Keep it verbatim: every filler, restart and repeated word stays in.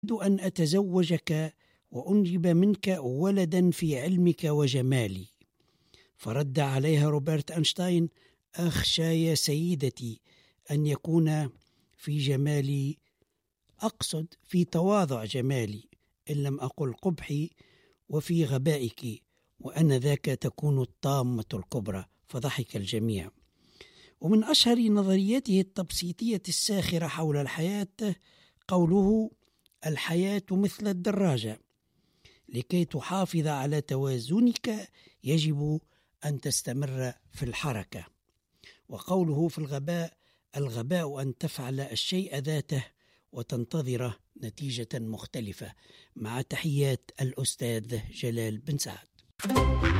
أن أتزوجك وأنجب منك ولدا في علمك وجمالي. فرد عليها روبرت أينشتاين: أخشى يا سيدتي أن يكون في جمالي، أقصد في تواضع جمالي إن لم أقل قبحي، وفي غبائك، وأنا ذاك تكون الطامة الكبرى. فضحك الجميع. ومن أشهر نظرياته التبسيطية الساخرة حول الحياة قوله: الحياة مثل الدراجة، لكي تحافظ على توازنك يجب أن تستمر في الحركة. وقوله في الغباء: الغباء أن تفعل الشيء ذاته وتنتظر نتيجة مختلفة. مع تحيات الأستاذ جلال بن سعد.